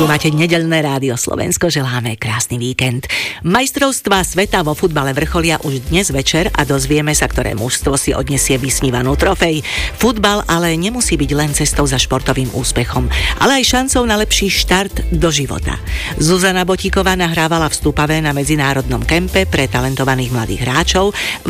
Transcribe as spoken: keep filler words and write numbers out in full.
Počúvate nedeľné rádio Slovensko, želáme krásny víkend. Majstrovstvá sveta vo futbale vrcholia už dnes večer a dozvieme sa, ktoré mužstvo si odnesie vysnívanú trofej. Futbal ale nemusí byť len cestou za športovým úspechom, ale aj šancou na lepší štart do života. Zuzana Botíková nahrávala v Stupavé na medzinárodnom kempe pre talentovaných mladých hráčov.